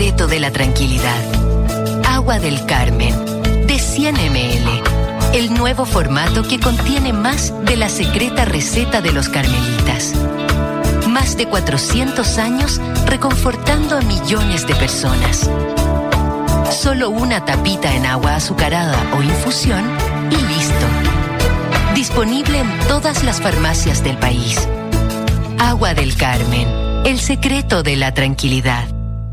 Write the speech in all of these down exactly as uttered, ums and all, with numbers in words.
secreto de la tranquilidad. Agua del Carmen, de cien mililitros. El nuevo formato que contiene más de la secreta receta de los carmelitas. Más de cuatrocientos años reconfortando a millones de personas. Solo una tapita en agua azucarada o infusión y listo. Disponible en todas las farmacias del país. Agua del Carmen, el secreto de la tranquilidad.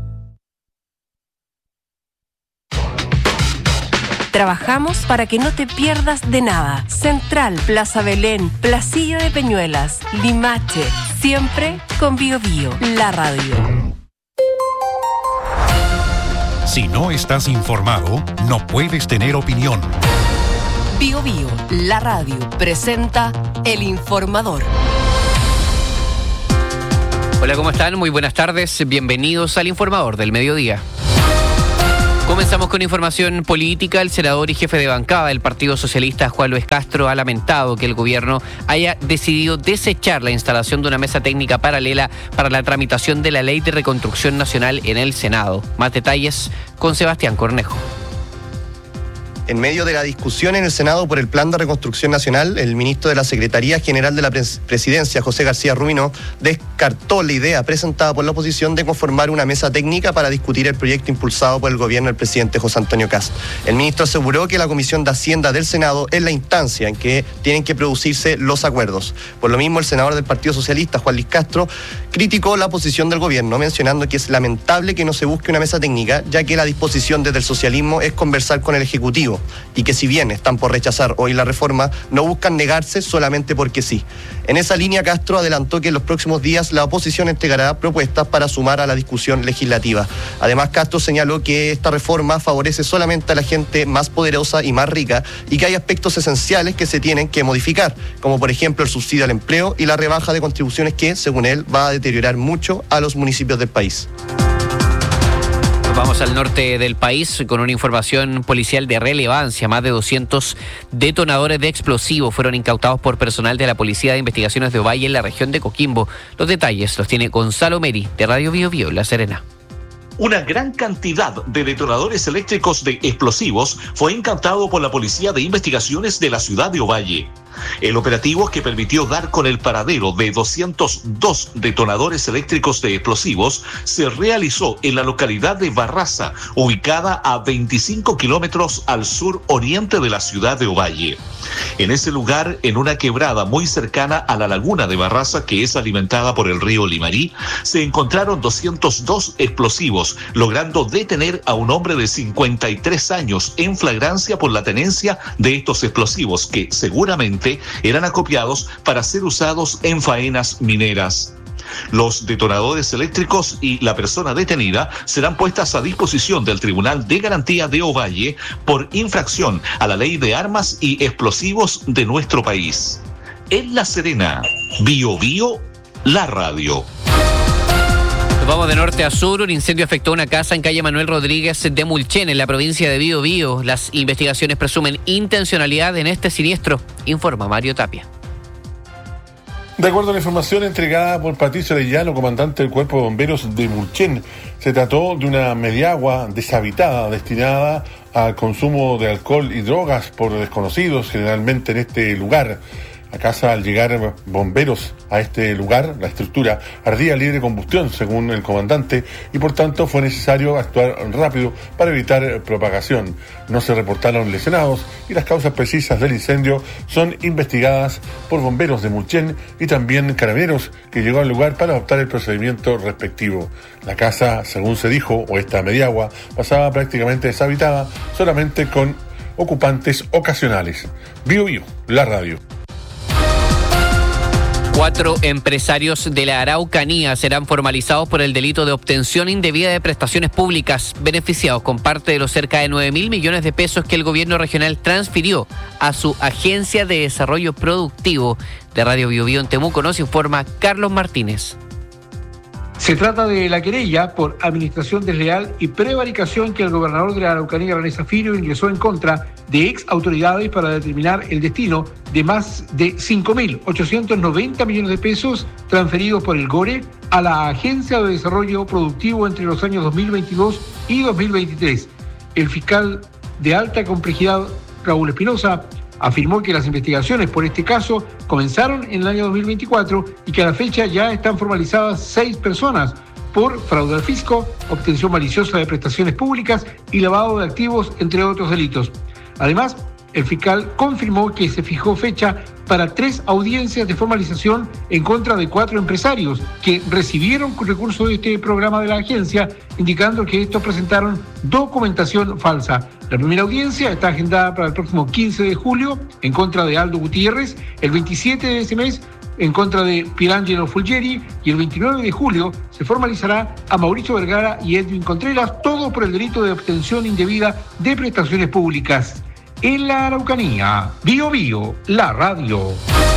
Trabajamos para que no te pierdas de nada. Central, Plaza Belén, Placilla de Peñuelas, Limache, siempre con Bio Bio, la radio. Si no estás informado, no puedes tener opinión. Bio Bio, la radio, presenta El Informador. Hola, ¿cómo están? Muy buenas tardes. Bienvenidos al Informador del Mediodía. Comenzamos con información política. El senador y jefe de bancada del Partido Socialista, Juan Luis Castro, ha lamentado que el gobierno haya decidido desechar la instalación de una mesa técnica paralela para la tramitación de la Ley de Reconstrucción Nacional en el Senado. Más detalles con Sebastián Cornejo. En medio de la discusión en el Senado por el Plan de Reconstrucción Nacional, el ministro de la Secretaría General de la Presidencia, José García Rubino, descartó la idea presentada por la oposición de conformar una mesa técnica para discutir el proyecto impulsado por el gobierno del presidente José Antonio Kast. El ministro aseguró que la Comisión de Hacienda del Senado es la instancia en que tienen que producirse los acuerdos. Por lo mismo, el senador del Partido Socialista, Juan Luis Castro, criticó la posición del gobierno, mencionando que es lamentable que no se busque una mesa técnica, ya que la disposición desde el socialismo es conversar con el Ejecutivo, y que si bien están por rechazar hoy la reforma, no buscan negarse solamente porque sí. En esa línea, Castro adelantó que en los próximos días la oposición entregará propuestas para sumar a la discusión legislativa. Además, Castro señaló que esta reforma favorece solamente a la gente más poderosa y más rica, y que hay aspectos esenciales que se tienen que modificar, como por ejemplo el subsidio al empleo y la rebaja de contribuciones que, según él, va a deteriorar mucho a los municipios del país. Vamos al norte del país con una información policial de relevancia. Más de doscientos detonadores de explosivos fueron incautados por personal de la Policía de Investigaciones de Ovalle en la región de Coquimbo. Los detalles los tiene Gonzalo Meri, de Radio Bio Bio, La Serena. Una gran cantidad de detonadores eléctricos de explosivos fue incautado por la Policía de Investigaciones de la ciudad de Ovalle. El operativo, que permitió dar con el paradero de doscientos dos detonadores eléctricos de explosivos, se realizó en la localidad de Barraza, ubicada a veinticinco kilómetros al sur oriente de la ciudad de Ovalle. En ese lugar, en una quebrada muy cercana a la laguna de Barraza, que es alimentada por el río Limarí, se encontraron doscientos dos explosivos, logrando detener a un hombre de cincuenta y tres años en flagrancia por la tenencia de estos explosivos, que seguramente eran acopiados para ser usados en faenas mineras. Los detonadores eléctricos y la persona detenida serán puestas a disposición del Tribunal de Garantía de Ovalle por infracción a la Ley de Armas y Explosivos de nuestro país. En La Serena, Bio Bio, la radio. Vamos de norte a sur. Un incendio afectó una casa en calle Manuel Rodríguez de Mulchen, en la provincia de Bio Bio. Las investigaciones presumen intencionalidad en este siniestro, informa Mario Tapia. De acuerdo a la información entregada por Patricio Arellano, comandante del Cuerpo de Bomberos de Mulchen, se trató de una mediagua deshabitada destinada al consumo de alcohol y drogas por desconocidos, generalmente en este lugar. La casa, al llegar bomberos a este lugar, la estructura ardía a libre combustión, según el comandante, y por tanto fue necesario actuar rápido para evitar propagación. No se reportaron lesionados y las causas precisas del incendio son investigadas por bomberos de Mulchen y también carabineros, que llegó al lugar para adoptar el procedimiento respectivo. La casa, según se dijo, o esta mediagua, pasaba prácticamente deshabitada, solamente con ocupantes ocasionales. Bio Bio, la radio. Cuatro empresarios de la Araucanía serán formalizados por el delito de obtención indebida de prestaciones públicas, beneficiados con parte de los cerca de nueve mil millones de pesos que el gobierno regional transfirió a su Agencia de Desarrollo Productivo. De Radio Bio Bio en Temuco nos informa Carlos Martínez. Se trata de la querella por administración desleal y prevaricación que el gobernador de la Araucanía, René Zafiro, ingresó en contra de ex autoridades para determinar el destino de más de cinco mil ochocientos noventa millones de pesos transferidos por el GORE a la Agencia de Desarrollo Productivo entre los años dos mil veintidós y dos mil veintitrés. El fiscal de alta complejidad, Raúl Espinosa, afirmó que las investigaciones por este caso comenzaron en el año dos mil veinticuatro y que a la fecha ya están formalizadas seis personas por fraude al fisco, obtención maliciosa de prestaciones públicas y lavado de activos, entre otros delitos. Además, el fiscal confirmó que se fijó fecha para tres audiencias de formalización en contra de cuatro empresarios que recibieron recursos de este programa de la agencia, indicando que estos presentaron documentación falsa. La primera audiencia está agendada para el próximo quince de julio en contra de Aldo Gutiérrez, el veintisiete de ese mes en contra de Pierangelo Fulgeri y el veintinueve de julio se formalizará a Mauricio Vergara y Edwin Contreras, todo por el delito de obtención indebida de prestaciones públicas. En la Araucanía, Bio Bio, la radio.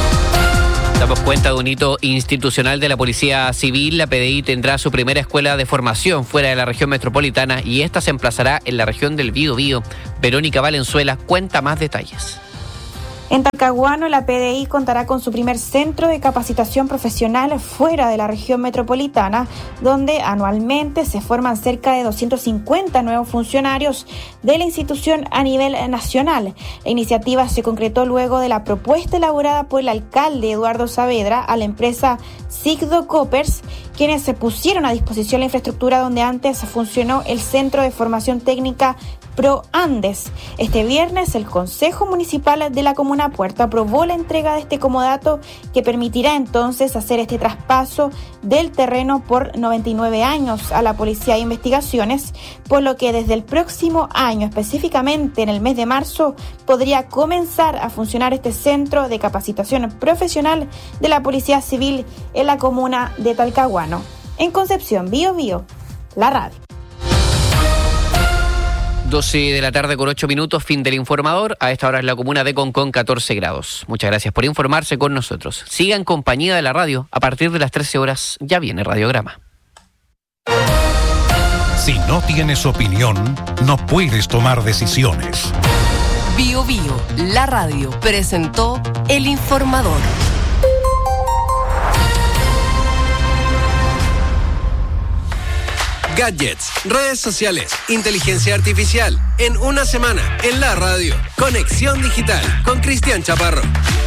Damos cuenta de un hito institucional de la Policía Civil. La P D I tendrá su primera escuela de formación fuera de la región metropolitana y esta se emplazará en la región del Biobío. Verónica Valenzuela cuenta más detalles. En Talcahuano, la P D I contará con su primer centro de capacitación profesional fuera de la región metropolitana, donde anualmente se forman cerca de doscientos cincuenta nuevos funcionarios de la institución a nivel nacional. La iniciativa se concretó luego de la propuesta elaborada por el alcalde Eduardo Saavedra a la empresa Sigdo Coppers, quienes se pusieron a disposición la infraestructura donde antes funcionó el Centro de Formación Técnica Pro Andes. Este viernes, el Consejo Municipal de la Comuna Puerto aprobó la entrega de este comodato que permitirá entonces hacer este traspaso del terreno por noventa y nueve años a la Policía de Investigaciones, por lo que desde el próximo año, específicamente en el mes de marzo, podría comenzar a funcionar este centro de capacitación profesional de la Policía Civil en la comuna de Talcahuano. En Concepción, Bio Bio, la radio. doce de la tarde con ocho minutos, fin del informador. A esta hora es la comuna de Concón, catorce grados. Muchas gracias por informarse con nosotros. Siga en compañía de la radio. A partir de las trece horas ya viene Radiograma. Si no tienes opinión, no puedes tomar decisiones. Bio Bio, la radio, presentó El Informador. Gadgets, redes sociales, inteligencia artificial, en una semana, en la radio. Conexión Digital, con Cristian Chaparro.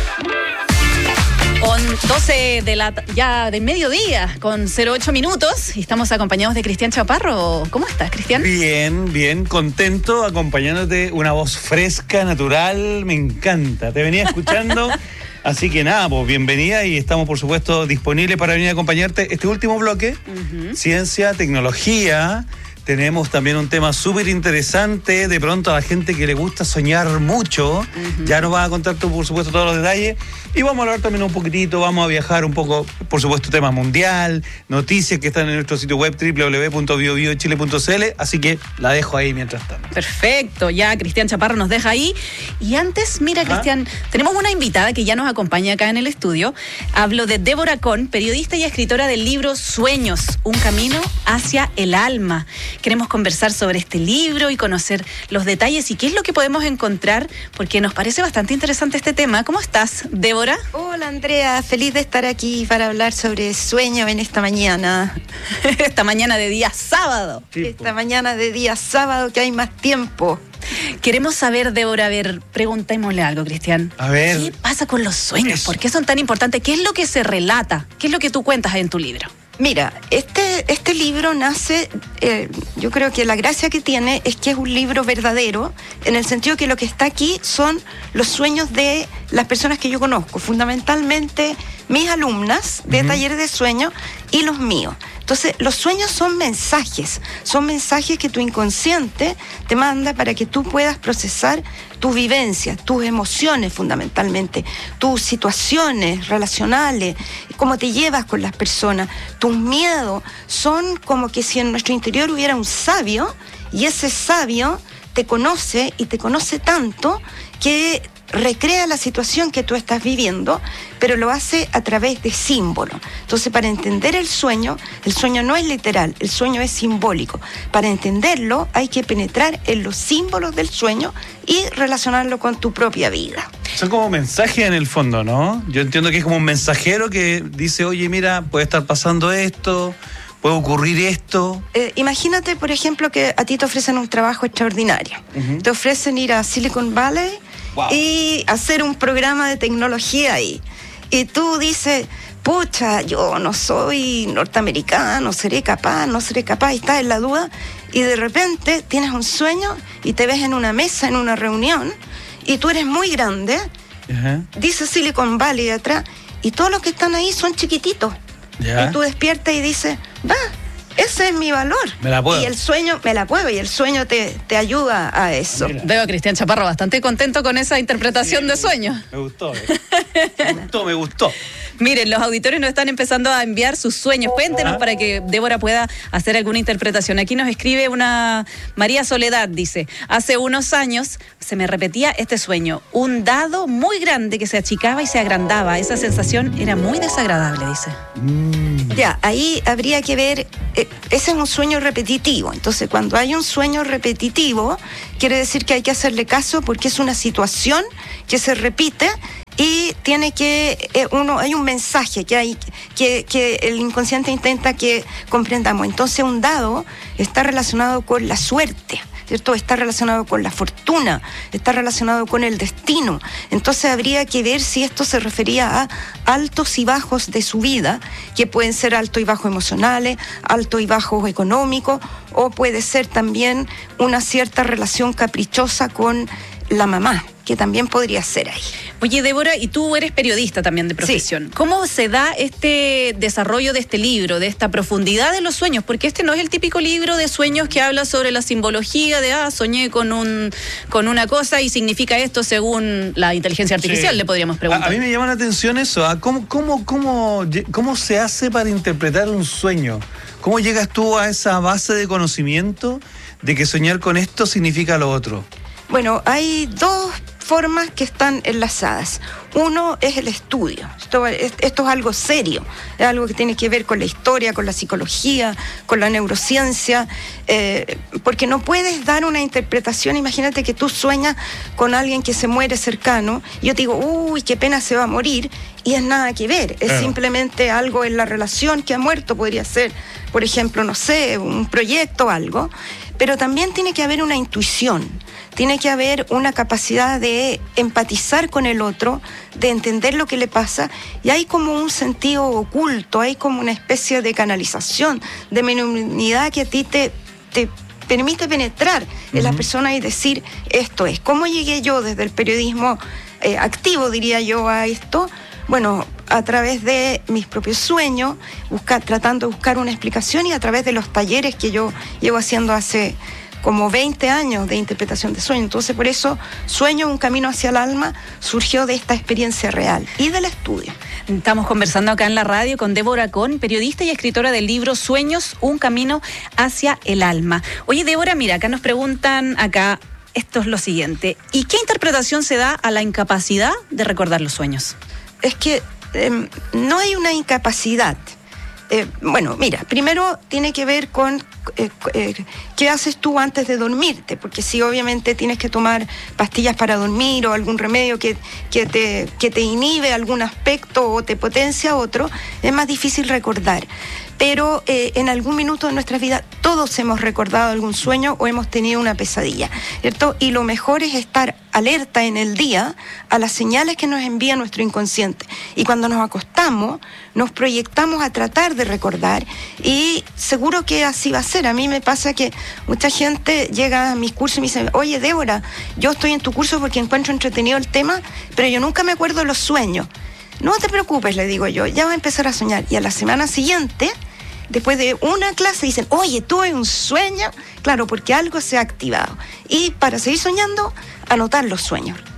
Con doce de la, ya del mediodía, con cero ocho minutos, y estamos acompañados de Cristian Chaparro. ¿Cómo estás, Cristian? Bien, bien, contento, acompañándote, una voz fresca, natural, me encanta. Te venía escuchando... Así que nada, pues bienvenida y estamos por supuesto disponibles para venir a acompañarte este último bloque, uh-huh. Ciencia, tecnología. Tenemos también un tema súper interesante, de pronto a la gente que le gusta soñar mucho, uh-huh. Ya nos vas a contar tú por supuesto todos los detalles y vamos a hablar también un poquitito, vamos a viajar un poco, por supuesto tema mundial, noticias que están en nuestro sitio web doble u doble u doble u punto bio bio chile punto c l, así que la dejo ahí mientras tanto. Perfecto, ya Cristian Chaparro nos deja ahí. Y antes, mira, ¿ah? Cristian, tenemos una invitada que ya nos acompaña acá en el estudio. Hablo de Débora Con, periodista y escritora del libro Sueños, un camino hacia el alma. Queremos conversar sobre este libro y conocer los detalles y qué es lo que podemos encontrar, porque nos parece bastante interesante este tema. ¿Cómo estás, Débora? Hola, Andrea. Feliz de estar aquí para hablar sobre sueño en esta mañana. Esta mañana de día sábado. Sí, esta mañana de día sábado que hay más tiempo. Queremos saber, Débora, a ver, preguntémosle algo, Cristian. A ver. ¿Qué pasa con los sueños? Eso. ¿Por qué son tan importantes? ¿Qué es lo que se relata? ¿Qué es lo que tú cuentas en tu libro? Mira, este, este libro nace, eh, yo creo que la gracia que tiene es que es un libro verdadero, en el sentido que lo que está aquí son los sueños de las personas que yo conozco, fundamentalmente mis alumnas de uh-huh. talleres de sueños y los míos. Entonces, los sueños son mensajes, son mensajes que tu inconsciente te manda para que tú puedas procesar tus vivencias, tus emociones fundamentalmente, tus situaciones relacionales, cómo te llevas con las personas, tus miedos. Son como que si en nuestro interior hubiera un sabio y ese sabio te conoce y te conoce tanto que recrea la situación que tú estás viviendo, pero lo hace a través de símbolos. Entonces, para entender el sueño, el sueño no es literal, el sueño es simbólico. Para entenderlo hay que penetrar en los símbolos del sueño y relacionarlo con tu propia vida. Son como mensajes en el fondo, ¿no? Yo entiendo que es como un mensajero que dice, oye, mira, puede estar pasando esto, puede ocurrir esto. Eh, imagínate, por ejemplo, que a ti te ofrecen un trabajo extraordinario. Uh-huh. Te ofrecen ir a Silicon Valley, wow, y hacer un programa de tecnología ahí. Y tú dices, pucha, yo no soy norteamericano, seré capaz, no seré capaz, y estás en la duda. Y de repente tienes un sueño y te ves en una mesa, en una reunión, y tú eres muy grande, uh-huh, dice Silicon Valley de atrás, y todos los que están ahí son chiquititos. Yeah. Y tú despiertas y dices, va, ese es mi valor. Me la puedo. Y el sueño, me la puedo, y el sueño te, te ayuda a eso. Mira. Veo a Cristian Chaparro bastante contento con esa interpretación sí, de sueño. Me gustó, eh. me gustó, me gustó. Miren, los auditores nos están empezando a enviar sus sueños. Cuéntenos, ¿ah?, para que Débora pueda hacer alguna interpretación. Aquí nos escribe una María Soledad, dice, hace unos años se me repetía este sueño, un dado muy grande que se achicaba y se agrandaba. Esa sensación era muy desagradable, dice. Mm. Ya, ahí habría que ver, eh, ese es un sueño repetitivo. Entonces, cuando hay un sueño repetitivo, quiere decir que hay que hacerle caso porque es una situación que se repite. Y tiene que, eh, uno, hay un mensaje que hay, que, que el inconsciente intenta que comprendamos. Entonces, un dado está relacionado con la suerte, ¿cierto? Está relacionado con la fortuna, está relacionado con el destino. Entonces, habría que ver si esto se refería a altos y bajos de su vida, que pueden ser altos y bajos emocionales, altos y bajos económicos, o puede ser también una cierta relación caprichosa con la mamá, que también podría ser ahí. Oye, Débora, y tú eres periodista también de profesión. Sí. ¿Cómo se da este desarrollo de este libro, de esta profundidad de los sueños? Porque este no es el típico libro de sueños que habla sobre la simbología de, ah, soñé con un con una cosa y significa esto según la inteligencia artificial, sí, le podríamos preguntar. A, a mí me llama la atención eso, ¿ah? ¿Cómo, cómo, cómo, ¿Cómo se hace para interpretar un sueño? ¿Cómo llegas tú a esa base de conocimiento de que soñar con esto significa lo otro? Bueno, hay dos formas que están enlazadas. Uno es el estudio. Esto, esto es algo serio, es algo que tiene que ver con la historia, con la psicología, con la neurociencia, eh, porque no puedes dar una interpretación. Imagínate que tú sueñas con alguien que se muere cercano, y yo te digo, uy, qué pena, se va a morir, y es nada que ver, es simplemente algo en la relación que ha muerto, podría ser, por ejemplo, no sé, un proyecto o algo, pero también tiene que haber una intuición. Tiene que haber una capacidad de empatizar con el otro, de entender lo que le pasa, y hay como un sentido oculto, hay como una especie de canalización, de benignidad que a ti te, te permite penetrar en uh-huh. la persona y decir, esto es. ¿Cómo llegué yo desde el periodismo eh, activo, diría yo, a esto? Bueno, a través de mis propios sueños, buscar, tratando de buscar una explicación, y a través de los talleres que yo llevo haciendo hace como veinte años de interpretación de sueños. Entonces, por eso, Sueño, un camino hacia el alma, surgió de esta experiencia real y del estudio. Estamos conversando acá en la radio con Débora Con, periodista y escritora del libro Sueños, un camino hacia el alma. Oye, Débora, mira, acá nos preguntan, acá, esto es lo siguiente, ¿y qué interpretación se da a la incapacidad de recordar los sueños? Es que eh, no hay una incapacidad. Eh, bueno, mira, primero tiene que ver con eh, eh, qué haces tú antes de dormirte, porque si obviamente tienes que tomar pastillas para dormir o algún remedio que, que, te, que te inhibe algún aspecto o te potencia otro, es más difícil recordar. Pero eh, en algún minuto de nuestra vida todos hemos recordado algún sueño o hemos tenido una pesadilla, ¿cierto? Y lo mejor es estar alerta en el día a las señales que nos envía nuestro inconsciente. Y cuando nos acostamos, nos proyectamos a tratar de recordar, y seguro que así va a ser. A mí me pasa que mucha gente llega a mis cursos y me dice, oye, Débora, yo estoy en tu curso porque encuentro entretenido el tema, pero yo nunca me acuerdo de los sueños. No te preocupes, le digo yo, ya va a empezar a soñar. Y a la semana siguiente, después de una clase, dicen, oye, tuve un sueño. Claro, porque algo se ha activado. Y para seguir soñando, anotar los sueños.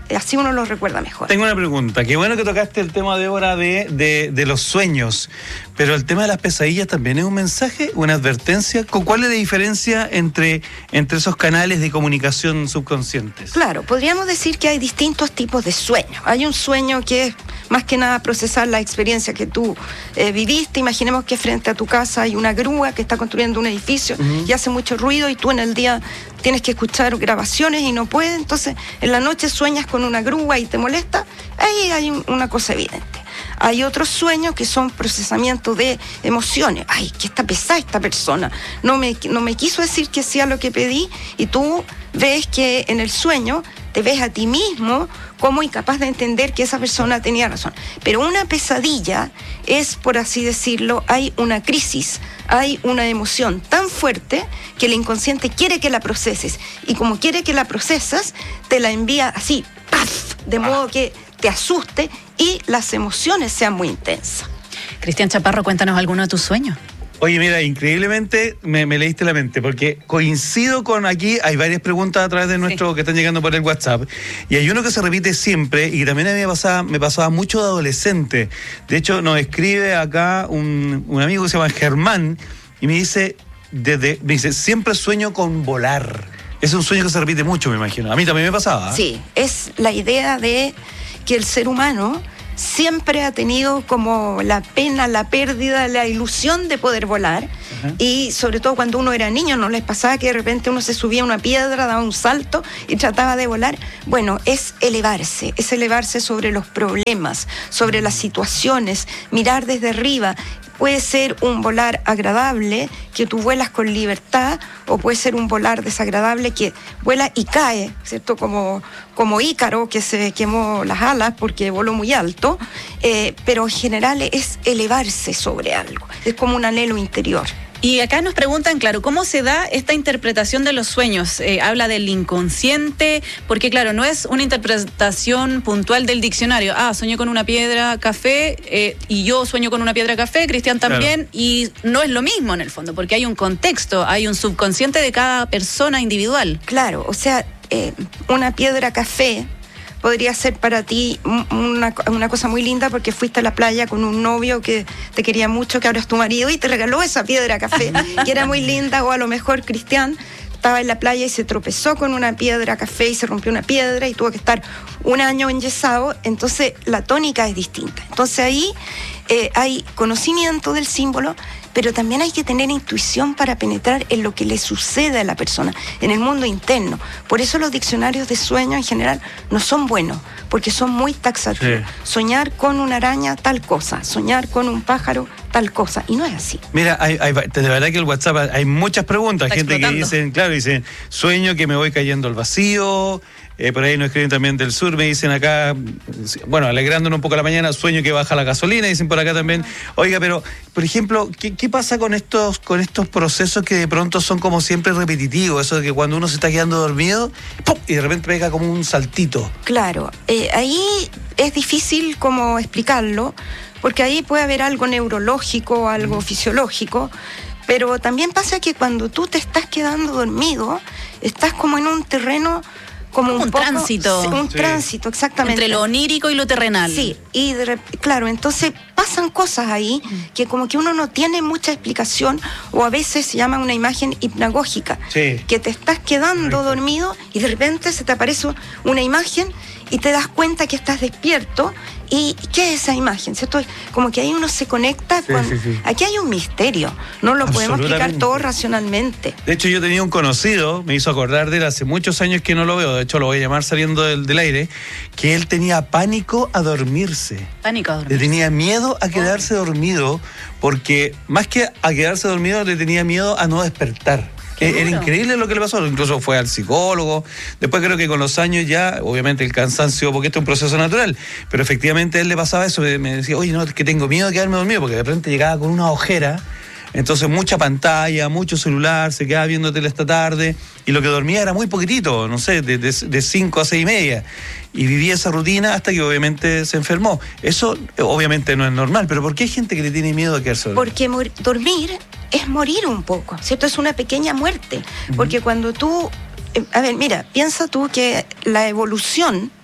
así uno lo recuerda mejor. Tengo una pregunta. Qué bueno que tocaste el tema, Débora, de, de, de los sueños, pero el tema de las pesadillas también es un mensaje, una advertencia. ¿Cuál es la diferencia entre, entre esos canales de comunicación subconscientes? Claro, podríamos decir que hay distintos tipos de sueños. Hay un sueño que es más que nada procesar la experiencia que tú eh, viviste. Imaginemos que frente a tu casa hay una grúa que está construyendo un edificio uh-huh. y hace mucho ruido y tú en el día tienes que escuchar grabaciones y no puedes, entonces en la noche sueñas con una grúa y te molesta. Ahí hay un, una cosa evidente. Hay otros sueños que son procesamiento de emociones. Ay, que está pesada esta persona. No me, no me quiso decir que sea lo que pedí, y tú ves que en el sueño te ves a ti mismo como incapaz de entender que esa persona tenía razón. Pero una pesadilla es, por así decirlo, hay una crisis, hay una emoción tan fuerte que el inconsciente quiere que la proceses. Y como quiere que la procesas, te la envía así, ¡paf! De modo que te asuste y las emociones sean muy intensas. Cristian Chaparro, cuéntanos alguno de tus sueños. Oye, mira, increíblemente me, me leíste la mente, porque coincido con aquí, hay varias preguntas a través de nuestro, sí. que están llegando por el WhatsApp, y hay uno que se repite siempre, y que también a mí me pasaba, me pasaba mucho de adolescente. De hecho, nos escribe acá un, un amigo que se llama Germán, y me dice, desde, me dice, siempre sueño con volar. Es un sueño que se repite mucho, me imagino. A mí también me pasaba. Sí, es la idea de que el ser humano siempre ha tenido como la pena, la pérdida, la ilusión de poder volar. Uh-huh. Y sobre todo cuando uno era niño, ¿no les pasaba que de repente uno se subía a una piedra, daba un salto y trataba de volar? Bueno, es elevarse, es elevarse sobre los problemas, sobre las situaciones, mirar desde arriba. Puede ser un volar agradable, que tú vuelas con libertad, o puede ser un volar desagradable que vuela y cae, ¿cierto? Como, como Ícaro, que se quemó las alas porque voló muy alto, eh, pero en general es elevarse sobre algo, es como un anhelo interior. Y acá nos preguntan, claro, ¿cómo se da esta interpretación de los sueños? Eh, habla del inconsciente, porque claro, no es una interpretación puntual del diccionario. Ah, soñé con una piedra café, eh, y yo sueño con una piedra café, Cristian también, claro. Y no es lo mismo en el fondo, porque hay un contexto, hay un subconsciente de cada persona individual. Claro, o sea, eh, una piedra café podría ser para ti una, una cosa muy linda porque fuiste a la playa con un novio que te quería mucho, que ahora es tu marido, y te regaló esa piedra café, que era muy linda. O a lo mejor Cristian estaba en la playa y se tropezó con una piedra café y se rompió una piedra y tuvo que estar un año enyesado, entonces la tónica es distinta. Entonces ahí eh, hay conocimiento del símbolo, pero también hay que tener intuición para penetrar en lo que le sucede a la persona, en el mundo interno. Por eso los diccionarios de sueño en general no son buenos, porque son muy taxativos. Sí. Soñar con una araña, tal cosa. Soñar con un pájaro, tal cosa. Y no es así. Mira, hay, hay, de verdad que el WhatsApp hay muchas preguntas. Está gente explotando. Que dicen, claro, dicen, sueño que me voy cayendo al vacío. Eh, por ahí nos escriben también del sur, me dicen acá, bueno, alegrándonos un poco la mañana, sueño que baja la gasolina, dicen por acá también. Oiga, pero, por ejemplo, ¿qué, qué pasa con estos, con estos procesos que de pronto son como siempre repetitivos? Eso de que cuando uno se está quedando dormido, ¡pum!, y de repente pega como un saltito. Claro, eh, ahí es difícil como explicarlo, porque ahí puede haber algo neurológico, algo mm. fisiológico, pero también pasa que cuando tú te estás quedando dormido, estás como en un terreno como un, un poco, tránsito. Un sí. tránsito, exactamente. Entre lo onírico y lo terrenal. Sí, y de, claro, entonces pasan cosas ahí que como que uno no tiene mucha explicación, o a veces se llama una imagen hipnagógica, sí. que te estás quedando dormido y de repente se te aparece una imagen y te das cuenta que estás despierto. ¿Y qué es esa imagen? ¿Cierto? Como que ahí uno se conecta sí, con... Sí, sí. Aquí hay un misterio, no lo podemos explicar todo racionalmente. De hecho, yo tenía un conocido, me hizo acordar de él hace muchos años que no lo veo, de hecho lo voy a llamar saliendo del, del aire, que él tenía pánico a dormirse. Pánico a dormirse. Le tenía miedo a quedarse dormido, porque más que a quedarse dormido, le tenía miedo a no despertar. Era increíble lo que le pasó, incluso fue al psicólogo. Después creo que con los años ya, obviamente el cansancio, porque esto es un proceso natural, pero efectivamente a él le pasaba eso, me decía, oye, no, es que tengo miedo de quedarme dormido, porque de repente llegaba con una ojera, entonces mucha pantalla, mucho celular, se quedaba viendo tele esta tarde, y lo que dormía era muy poquitito, no sé, de, de, de cinco a seis y media, y vivía esa rutina hasta que obviamente se enfermó. Eso obviamente no es normal, pero ¿por qué hay gente que le tiene miedo a quedarse dormido? Porque mor- dormir es morir un poco, ¿cierto? Es una pequeña muerte, uh-huh. porque cuando tú, eh, a ver, mira, piensa tú que la evolución,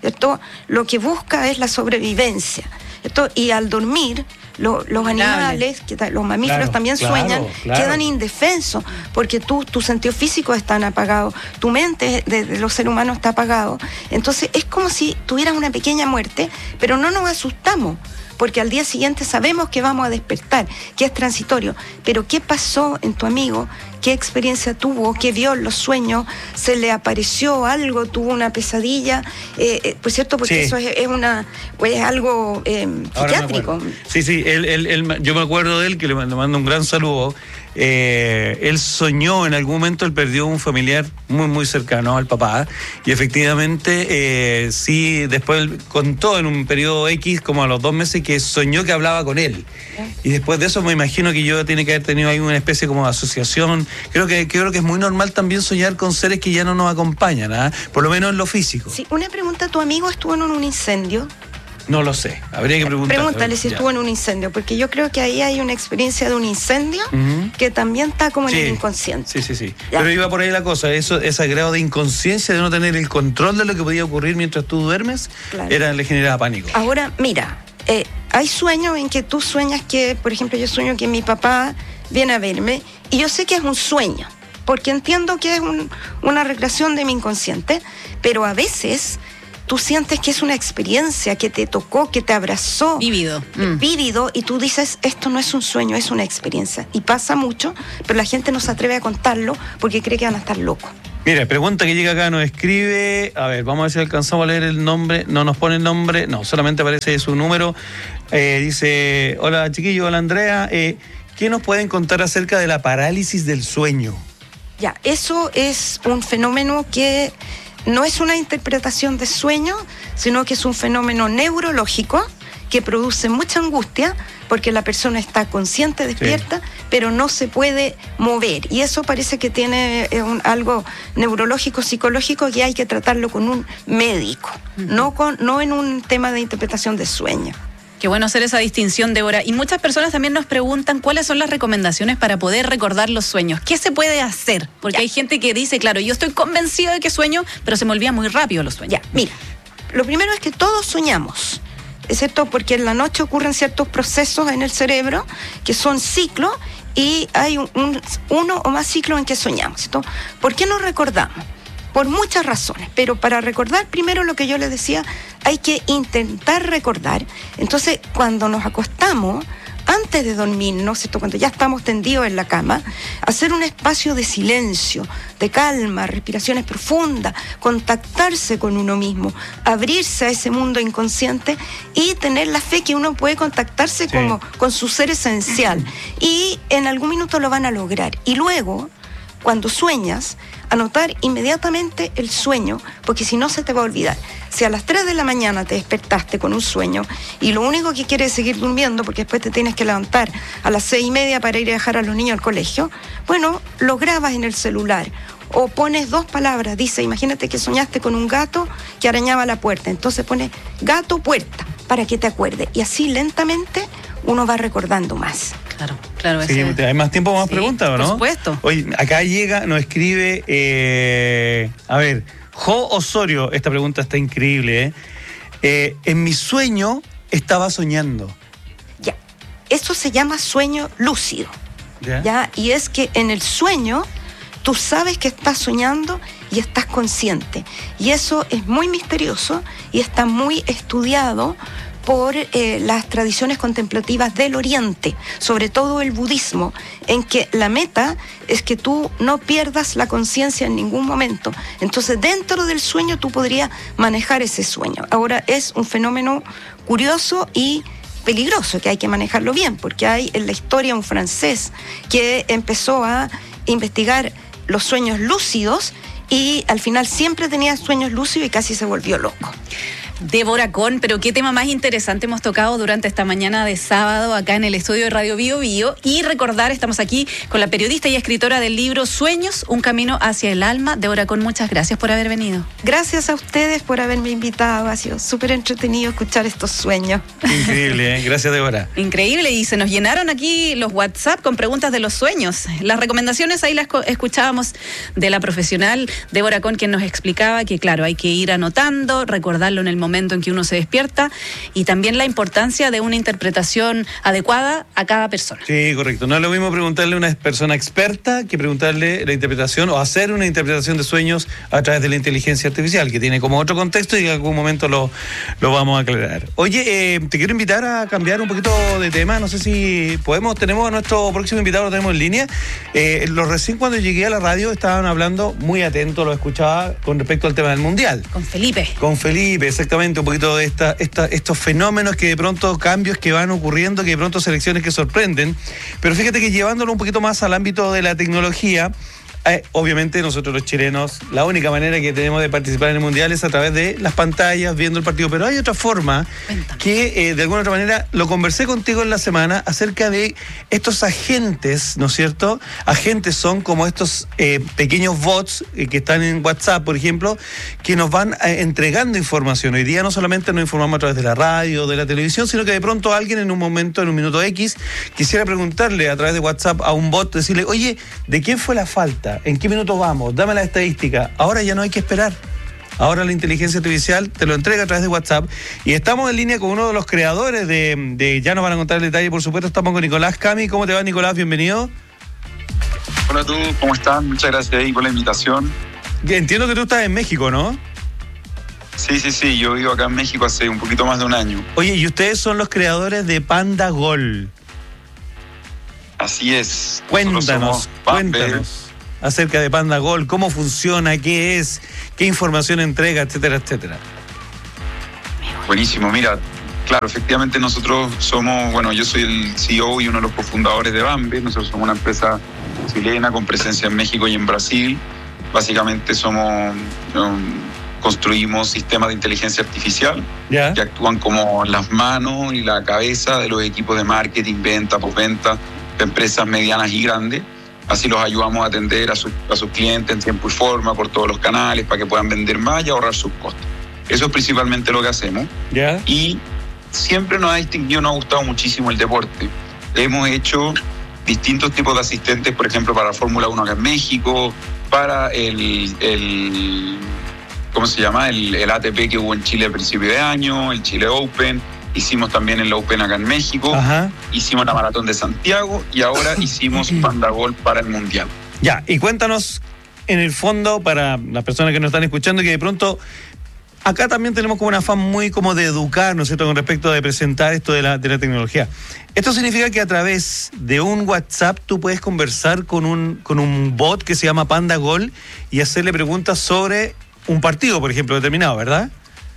Esto lo que busca es la sobrevivencia. Esto, y al dormir, lo, los animales, que, los mamíferos claro, también claro, sueñan, claro. quedan indefensos, porque tú, tus sentidos físicos están apagados, tu mente de, de los seres humanos está apagado. Entonces es como si tuvieras una pequeña muerte, pero no nos asustamos, porque al día siguiente sabemos que vamos a despertar, que es transitorio. Pero ¿qué pasó en tu amigo? ¿Qué experiencia tuvo? ¿Qué vio en los sueños? ¿Se le apareció algo? ¿Tuvo una pesadilla? Eh, eh, por cierto, porque sí. eso es, es una pues, es algo eh, psiquiátrico. Sí, sí, él, él, él, yo me acuerdo de él, que le mando un gran saludo. Eh, él soñó, en algún momento él perdió un familiar muy muy cercano al papá, y efectivamente eh, sí, después contó en un periodo X, como a los dos meses, que soñó que hablaba con él, y después de eso me imagino que yo tiene que haber tenido ahí una especie como de asociación. Creo que, creo que es muy normal también soñar con seres que ya no nos acompañan, ¿eh? Por lo menos en lo físico. Sí, una pregunta, ¿tu amigo estuvo en un incendio? No lo sé, habría que preguntar. Pregúntale si estuvo en un incendio, porque yo creo que ahí hay una experiencia de un incendio uh-huh. que también está como en sí. el inconsciente. Sí, sí, sí. Ya. Pero iba por ahí la cosa, eso, ese grado de inconsciencia, de no tener el control de lo que podía ocurrir mientras tú duermes, claro. era, le generaba pánico. Ahora, mira, eh, hay sueños en que tú sueñas que, por ejemplo, yo sueño que mi papá viene a verme, y yo sé que es un sueño, porque entiendo que es un, una recreación de mi inconsciente, pero a veces tú sientes que es una experiencia, que te tocó, que te abrazó. Vívido. Mm. Vívido, y tú dices, esto no es un sueño, es una experiencia. Y pasa mucho, pero la gente no se atreve a contarlo porque cree que van a estar locos. Mira, pregunta que llega acá, nos escribe, a ver, vamos a ver si alcanzamos a leer el nombre, no nos pone el nombre, no, solamente aparece su número. Eh, dice, hola chiquillo, hola Andrea, eh, ¿qué nos pueden contar acerca de la parálisis del sueño? Ya, eso es un fenómeno que no es una interpretación de sueño, sino que es un fenómeno neurológico que produce mucha angustia porque la persona está consciente, despierta, sí. pero no se puede mover. Y eso parece que tiene eh, un, algo neurológico, psicológico, que hay que tratarlo con un médico, uh-huh. no, con, no en un tema de interpretación de sueño. Qué bueno hacer esa distinción, Débora. Y muchas personas también nos preguntan cuáles son las recomendaciones para poder recordar los sueños. ¿Qué se puede hacer? Porque ya. hay gente que dice, claro, yo estoy convencido de que sueño, pero se me olvidan muy rápido los sueños. Ya, mira, lo primero es que todos soñamos, excepto porque en la noche ocurren ciertos procesos en el cerebro que son ciclos, y hay un, un, uno o más ciclos en que soñamos, ¿cierto? ¿Por qué no recordamos? Por muchas razones, pero para recordar, primero lo que yo les decía, hay que intentar recordar. Entonces, cuando nos acostamos, antes de dormirnos, ¿cierto? Cuando ya estamos tendidos en la cama, hacer un espacio de silencio, de calma, respiraciones profundas, contactarse con uno mismo, abrirse a ese mundo inconsciente y tener la fe que uno puede contactarse sí. como, con su ser esencial. Y en algún minuto lo van a lograr. Y luego, cuando sueñas, anotar inmediatamente el sueño, porque si no se te va a olvidar. Si a las tres de la mañana te despertaste con un sueño y lo único que quieres es seguir durmiendo porque después te tienes que levantar a las seis y media para ir a dejar a los niños al colegio, bueno, lo grabas en el celular o pones dos palabras. Dice, imagínate que soñaste con un gato que arañaba la puerta, entonces pones gato puerta para que te acuerdes, y así lentamente uno va recordando más. Claro, claro. Sí, ese... ¿Hay más tiempo para más sí, preguntas o no? Por supuesto. Oye, acá llega, nos escribe, eh, a ver, Jo Osorio, esta pregunta está increíble, ¿eh? Eh, en mi sueño estaba soñando. Ya, eso se llama sueño lúcido. ¿Ya? ¿Ya? Y es que en el sueño tú sabes que estás soñando y estás consciente. Y eso es muy misterioso y está muy estudiado por eh, las tradiciones contemplativas del Oriente, sobre todo el budismo, en que la meta es que tú no pierdas la conciencia en ningún momento. Entonces, dentro del sueño tú podrías manejar ese sueño. Ahora, es un fenómeno curioso y peligroso, que hay que manejarlo bien, porque hay en la historia un francés que empezó a investigar los sueños lúcidos y al final siempre tenía sueños lúcidos y casi se volvió loco. Débora Con, pero qué tema más interesante hemos tocado durante esta mañana de sábado acá en el estudio de Radio Bio Bio. Y recordar, estamos aquí con la periodista y escritora del libro Sueños, un camino hacia el alma. Débora Con, muchas gracias por haber venido. Gracias a ustedes por haberme invitado. Ha sido súper entretenido escuchar estos sueños. Increíble, ¿eh? Gracias, Débora. Increíble, y se nos llenaron aquí los WhatsApp con preguntas de los sueños. Las recomendaciones ahí las escuchábamos de la profesional Débora Con, quien nos explicaba que, claro, hay que ir anotando, recordarlo en el momento en que uno se despierta, y también la importancia de una interpretación adecuada a cada persona. Sí, correcto. No es lo mismo preguntarle a una persona experta que preguntarle la interpretación o hacer una interpretación de sueños a través de la inteligencia artificial, que tiene como otro contexto y en algún momento lo, lo vamos a aclarar. Oye, eh, te quiero invitar a cambiar un poquito de tema. No sé si podemos, tenemos a nuestro próximo invitado, lo tenemos en línea. Eh, lo recién cuando llegué a la radio estaban hablando muy atento, lo escuchaba con respecto al tema del Mundial. Con Felipe. Con Felipe, exactamente, un poquito de esta, esta, estos fenómenos que de pronto, cambios que van ocurriendo, que de pronto selecciones que sorprenden. Pero fíjate que llevándolo un poquito más al ámbito de la tecnología, Eh, obviamente nosotros los chilenos, la única manera que tenemos de participar en el Mundial es a través de las pantallas, viendo el partido, pero hay otra forma que eh, de alguna otra manera lo conversé contigo en la semana acerca de estos agentes, ¿no es cierto? Agentes son como estos eh, pequeños bots eh, que están en WhatsApp, por ejemplo, que nos van eh, entregando información. Hoy día no solamente nos informamos a través de la radio, de la televisión, sino que de pronto alguien en un momento, en un minuto X, quisiera preguntarle a través de WhatsApp a un bot, decirle, oye, ¿de quién fue la falta? ¿En qué minuto vamos? Dame la estadística. Ahora ya no hay que esperar. Ahora la inteligencia artificial te lo entrega a través de WhatsApp. Y estamos en línea con uno de los creadores de, de ya nos van a contar el detalle, por supuesto. Estamos con Nicolás Cami. ¿Cómo te va, Nicolás? Bienvenido. Hola, tú, ¿cómo estás? Muchas gracias ahí por la invitación. Entiendo que tú estás en México, ¿no? Sí, sí, sí. Yo vivo acá en México hace un poquito más de un año. Oye, y ustedes son los creadores de Panda Gol. Así es. Cuéntanos, cuéntanos acerca de Panda Gol, cómo funciona, qué es, qué información entrega, etcétera, etcétera. Buenísimo, mira, claro, efectivamente nosotros somos, bueno, yo soy el C E O y uno de los cofundadores de Bambe. Nosotros somos una empresa chilena con presencia en México y en Brasil. Básicamente somos, um, construimos sistemas de inteligencia artificial ¿Ya? que actúan como las manos y la cabeza de los equipos de marketing, venta, postventa, de empresas medianas y grandes. Así los ayudamos a atender a, su, a sus clientes en tiempo y forma por todos los canales para que puedan vender más y ahorrar sus costos. Eso es principalmente lo que hacemos. ¿Ya? Y siempre nos ha distinguido, nos ha gustado muchísimo el deporte. Hemos hecho distintos tipos de asistentes, por ejemplo, para la Fórmula uno acá en México, para el, el ¿cómo se llama? El, el A T P que hubo en Chile a principio de año, el Chile Open. Hicimos también el Open acá en México. Ajá. Hicimos la Maratón de Santiago y ahora hicimos Panda Gol para el Mundial. Ya, y cuéntanos en el fondo, para las personas que nos están escuchando, que de pronto acá también tenemos como un afán muy como de educar, ¿no es cierto?, con respecto de presentar esto de la, de la tecnología. Esto significa que a través de un WhatsApp tú puedes conversar con un, con un bot que se llama Panda Gol y hacerle preguntas sobre un partido, por ejemplo, determinado, ¿verdad?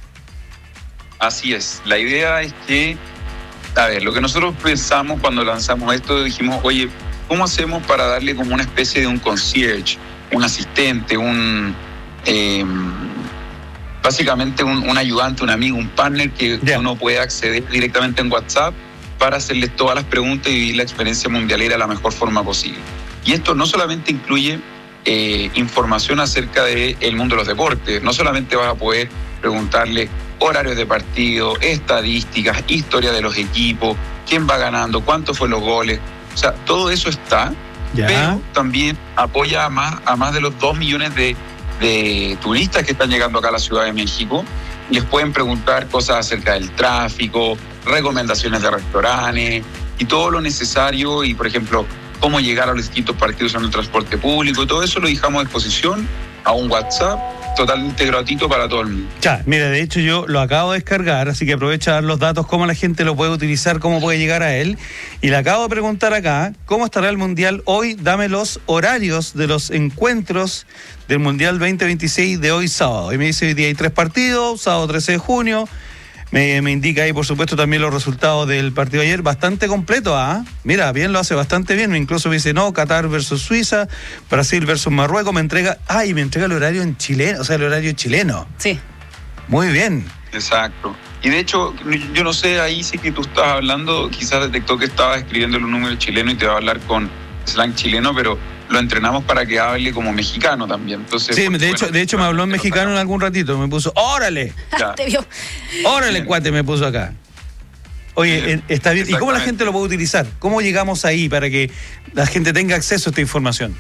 Así es. La idea es que, a ver, lo que nosotros pensamos cuando lanzamos esto, dijimos, oye, ¿cómo hacemos para darle como una especie de un concierge, un asistente, un eh, básicamente un, un ayudante, un amigo, un partner que yeah. uno puede acceder directamente en WhatsApp para hacerles todas las preguntas y vivir la experiencia mundialera de la mejor forma posible? Y esto no solamente incluye eh, información acerca del mundo de los deportes, no solamente vas a poder preguntarle horarios de partido, estadísticas, historia de los equipos, quién va ganando, cuántos fueron los goles. O sea, todo eso está, ya. Pero también apoya a más, a más de los dos millones de, de turistas que están llegando acá a la Ciudad de México. Les pueden preguntar cosas acerca del tráfico, recomendaciones de restaurantes y todo lo necesario. Y, por ejemplo, cómo llegar a los distintos partidos en el transporte público. Todo eso lo dejamos a disposición a un WhatsApp totalmente gratuito para todo el mundo. Ya, mira, de hecho yo lo acabo de descargar, así que aprovecha a dar los datos, cómo la gente lo puede utilizar, cómo puede llegar a él. Y le acabo de preguntar acá, ¿cómo estará el Mundial hoy? Dame los horarios de los encuentros del Mundial veinte veintiséis de hoy sábado. Y me dice, hoy día hay tres partidos, sábado trece de junio. Me, me indica ahí, por supuesto, también los resultados del partido de ayer, bastante completo, ¿ah? ¿eh? Mira, bien, lo hace bastante bien. Incluso me dice, no, Qatar versus Suiza, Brasil versus Marruecos, me entrega, ay, me entrega el horario en chileno, o sea, el horario chileno. Sí. Muy bien. Exacto. Y de hecho, yo no sé, ahí sí que tú estás hablando, quizás detectó que estaba escribiendo un número chileno y te va a hablar con slang chileno, pero lo entrenamos para que hable como mexicano también. Entonces, sí, porque, de bueno, hecho, de hecho me habló en mexicano en algún ratito, me puso, ¡órale! Te vio. ¡Órale, cuate! Me puso acá. Oye, Bien, está bien. ¿Y cómo la gente lo puede utilizar? ¿Cómo llegamos ahí para que la gente tenga acceso a esta información?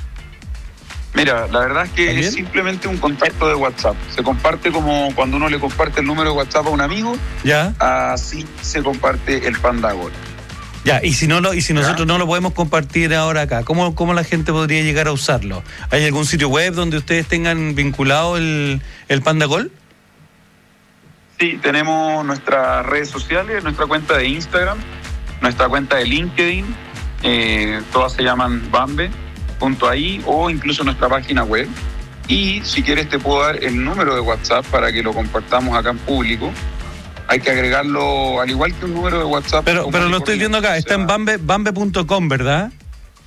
Mira, la verdad es que es simplemente un contacto de WhatsApp. Se comparte como cuando uno le comparte el número de WhatsApp a un amigo. Ya. Así se comparte el Pandagol. Ya, y si no lo, y si nosotros no lo podemos compartir ahora acá, ¿cómo, cómo la gente podría llegar a usarlo? ¿Hay algún sitio web donde ustedes tengan vinculado el, el Pandagol? Sí, tenemos nuestras redes sociales, nuestra cuenta de Instagram, nuestra cuenta de LinkedIn, eh, todas se llaman Bambe punto a i o incluso nuestra página web. Y si quieres te puedo dar el número de WhatsApp para que lo compartamos acá en público. Hay que agregarlo al igual que un número de WhatsApp. Pero, pero lo estoy viendo acá, está en bambe, bambe punto com, ¿verdad?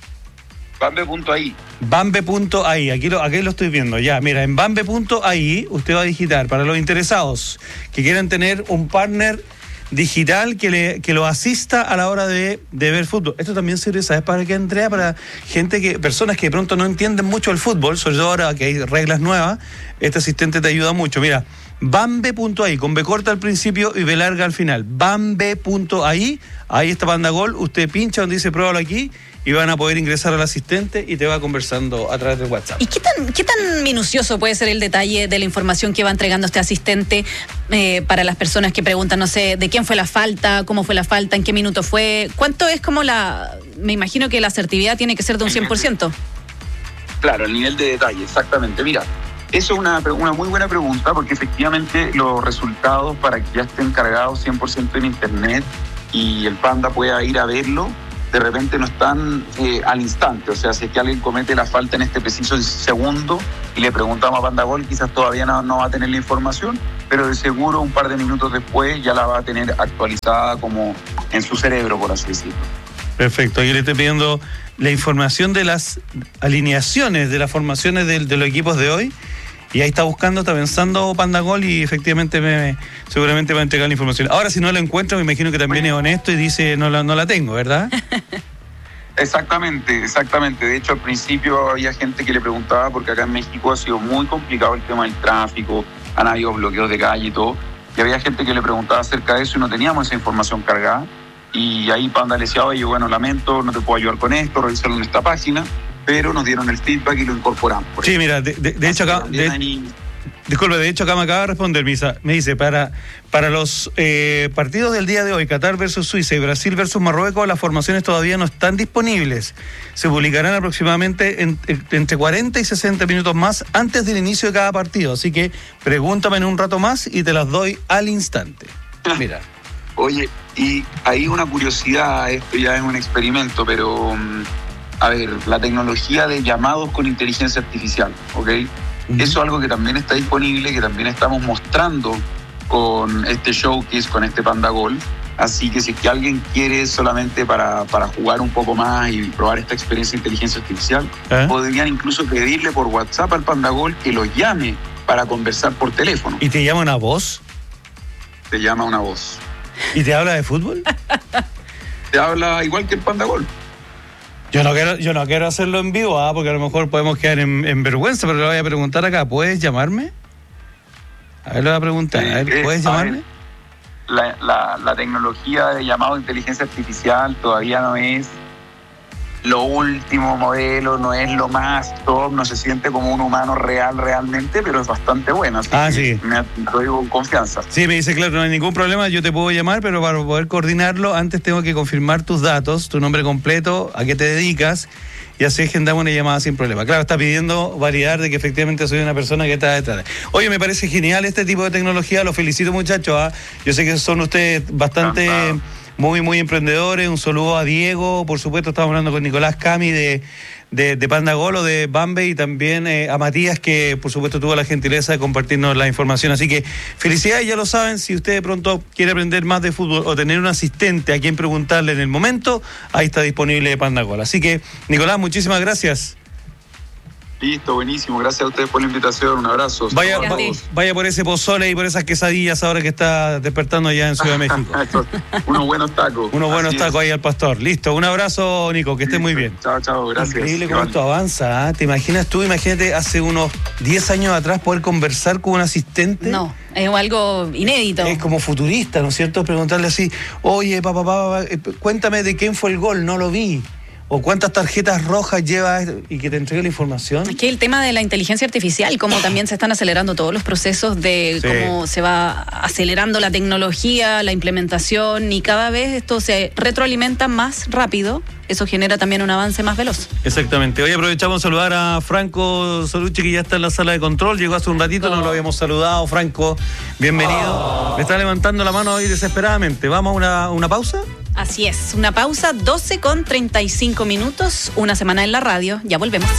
Bambe punto a i. Bambe punto a i, aquí lo, aquí lo estoy viendo. Ya, mira, en Bambe punto a i usted va a digitar para los interesados que quieran tener un partner digital que le que lo asista a la hora de, de ver fútbol. Esto también sirve, ¿sabes para qué, Andrea? Para gente que, personas que de pronto no entienden mucho el fútbol, sobre todo ahora que hay reglas nuevas, este asistente te ayuda mucho. Mira, Bambe punto a i, con B corta al principio y B larga al final. Bambe punto a i, ahí está Pandagol, usted pincha donde dice pruébalo aquí y van a poder ingresar al asistente y te va conversando a través de WhatsApp. ¿Y qué tan, qué tan minucioso puede ser el detalle de la información que va entregando este asistente eh, para las personas que preguntan, no sé, de quién fue la falta, cómo fue la falta, en qué minuto fue? ¿Cuánto es como la...? Me imagino que la asertividad tiene que ser de un cien por ciento. Claro, el nivel de detalle, exactamente. Mira, eso es una, una muy buena pregunta porque efectivamente los resultados para que ya estén cargados cien por ciento en internet y el Panda pueda ir a verlo, de repente no están eh, al instante. O sea, si es que alguien comete la falta en este preciso segundo y le preguntamos a Pandagol, quizás todavía no, no va a tener la información, pero de seguro un par de minutos después ya la va a tener actualizada como en su cerebro, por así decirlo. Perfecto, yo le estoy pidiendo la información de las alineaciones, de las formaciones de, de los equipos de hoy. Y ahí está buscando, está pensando Pandagol y efectivamente me, seguramente va a entregar la información. Ahora, si no la encuentro, me imagino que también es honesto y dice no la, no la tengo, ¿verdad? Exactamente, exactamente. De hecho, al principio había gente que le preguntaba, porque acá en México ha sido muy complicado el tema del tráfico, han habido bloqueos de calle y todo, y había gente que le preguntaba acerca de eso y no teníamos esa información cargada. Y ahí Panda le decía, oye, bueno, lamento, no te puedo ayudar con esto, revisarlo en esta página. Pero nos dieron el feedback y lo incorporamos. Sí, eso. Mira, de, de, de hecho acá... De, ahí... Disculpe, de hecho acá me acaba de responder, Misa. Me dice, para, para los eh, partidos del día de hoy, Qatar versus Suiza y Brasil versus Marruecos, las formaciones todavía no están disponibles. Se publicarán aproximadamente en, en, entre cuarenta y sesenta minutos más antes del inicio de cada partido. Así que pregúntame en un rato más y te las doy al instante. Mira. Oye, y hay una curiosidad, esto ya es un experimento, pero... A ver, la tecnología de llamados con inteligencia artificial, ¿ok? Uh-huh. Eso es algo que también está disponible, que también estamos mostrando con este showcase, con este Pandagol. Así que si es que alguien quiere solamente para, para jugar un poco más y probar esta experiencia de inteligencia artificial, ¿Eh? podrían incluso pedirle por WhatsApp al Pandagol que lo llame para conversar por teléfono. ¿Y te llama una voz? Te llama una voz. ¿Y te habla de fútbol? Te habla igual que el Pandagol. Yo no quiero, yo no quiero hacerlo en vivo, ¿ah? Porque a lo mejor podemos quedar en, en vergüenza, pero le voy a preguntar acá, ¿puedes llamarme? A ver, le voy a preguntar, a ver, ¿puedes eh, llamarme? La, la, la tecnología de llamado de inteligencia artificial todavía no es lo último modelo, no es lo más top, no se siente como un humano real realmente, pero es bastante bueno. Así ah, que sí. Me lo digo con confianza. Sí, me dice, claro, no hay ningún problema, yo te puedo llamar, pero para poder coordinarlo, antes tengo que confirmar tus datos, tu nombre completo, a qué te dedicas, y así agendamos una llamada sin problema. Claro, está pidiendo validar de que efectivamente soy una persona que está detrás. Oye, me parece genial este tipo de tecnología, los felicito, muchachos. ¿eh? Yo sé que son ustedes bastante... Encantado. Muy, muy emprendedores. Un saludo a Diego, por supuesto, estamos hablando con Nicolás Cami de, de, de Pandagol o de Bambe, y también eh, a Matías, que por supuesto tuvo la gentileza de compartirnos la información. Así que felicidades, ya lo saben, si usted de pronto quiere aprender más de fútbol o tener un asistente a quien preguntarle en el momento, ahí está disponible Pandagol. Así que, Nicolás, muchísimas gracias. Listo, buenísimo. Gracias a ustedes por la invitación. Un abrazo. Vaya, va, vaya por ese pozole y por esas quesadillas ahora que está despertando allá en Ciudad de México. Unos buenos tacos. Unos buenos Así tacos es. ahí al pastor. Listo, un abrazo, Nico, que estés muy bien. Chao, chao, gracias. Increíble cómo Iván. esto avanza, ¿eh? ¿Te imaginas tú? Imagínate hace unos diez años atrás poder conversar con un asistente. No, es algo inédito. Es como futurista, ¿no es cierto? Preguntarle así, oye, papá, papá, cuéntame de quién fue el gol, no lo vi. O cuántas tarjetas rojas lleva y que te entregue la información. Es que el tema de la inteligencia artificial, cómo también se están acelerando todos los procesos de Sí. cómo se va acelerando la tecnología, la implementación, y cada vez esto se retroalimenta más rápido. Eso genera también un avance más veloz. Exactamente. Hoy aprovechamos a saludar a Franco Solucci, que ya está en la sala de control. Llegó hace un ratito, no lo habíamos saludado. Franco, bienvenido. Me está levantando la mano ahí desesperadamente. ¿Vamos a una, una pausa? Así es, una pausa, doce con treinta y cinco minutos, una semana en la radio, ya volvemos.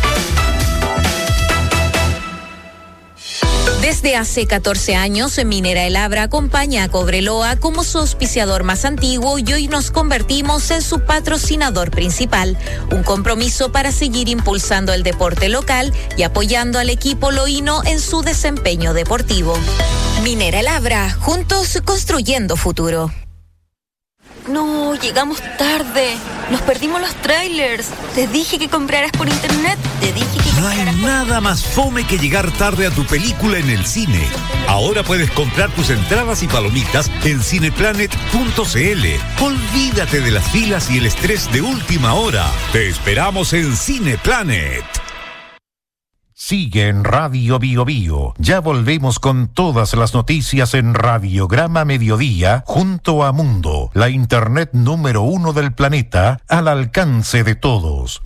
Desde hace catorce años, Minera El Abra acompaña a Cobreloa como su auspiciador más antiguo y hoy nos convertimos en su patrocinador principal. Un compromiso para seguir impulsando el deporte local y apoyando al equipo loíno en su desempeño deportivo. Minera El Abra, juntos construyendo futuro. No, llegamos tarde. Nos perdimos los trailers. Te dije que compraras por internet. Te dije que No hay nada más fome que llegar tarde a tu película en el cine. Ahora puedes comprar tus entradas y palomitas en cineplanet punto cl. Olvídate de las filas y el estrés de última hora. Te esperamos en Cineplanet. Sigue en Radio Bio Bio. Ya volvemos con todas las noticias en Radiograma Mediodía junto a Mundo, la internet número uno del planeta, al alcance de todos.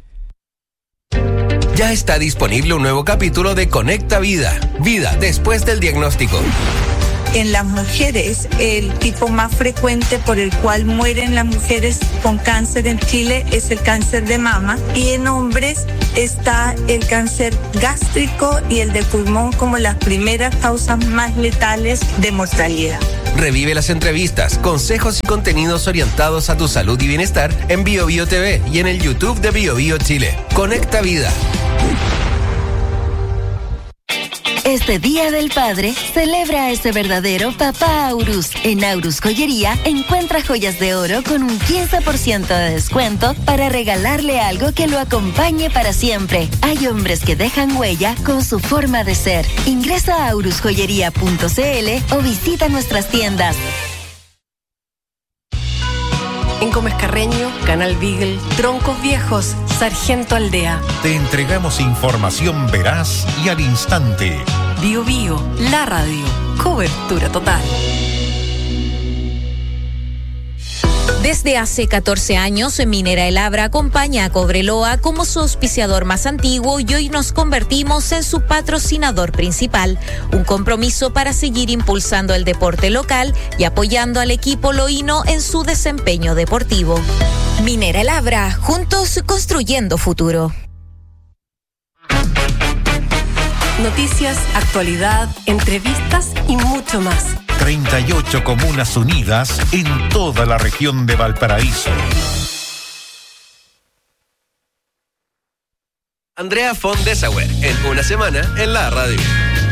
Ya está disponible un nuevo capítulo de Conecta Vida. Vida después del diagnóstico. En las mujeres, el tipo más frecuente por el cual mueren las mujeres con cáncer en Chile es el cáncer de mama, y en hombres está el cáncer gástrico y el de pulmón como las primeras causas más letales de mortalidad. Revive las entrevistas, consejos y contenidos orientados a tu salud y bienestar en Bio Bio T V y en el YouTube de Bio Bio Chile. Conecta Vida. Este Día del Padre, celebra a ese verdadero papá Aurus. En Aurus Joyería, encuentra joyas de oro con un quince por ciento de descuento para regalarle algo que lo acompañe para siempre. Hay hombres que dejan huella con su forma de ser. Ingresa a aurus joyería punto cl o visita nuestras tiendas. En Gómez Carreño, Canal Beagle, Troncos Viejos, Sargento Aldea. Te entregamos información veraz y al instante. Bio Bio, la radio. Cobertura total. Desde hace catorce años, Minera El Abra acompaña a Cobreloa como su auspiciador más antiguo y hoy nos convertimos en su patrocinador principal. Un compromiso para seguir impulsando el deporte local y apoyando al equipo loíno en su desempeño deportivo. Minera El Abra, juntos construyendo futuro. Noticias, actualidad, entrevistas y mucho más. treinta y ocho comunas unidas en toda la región de Valparaíso. Andrea von Dessauer, en una semana en la radio.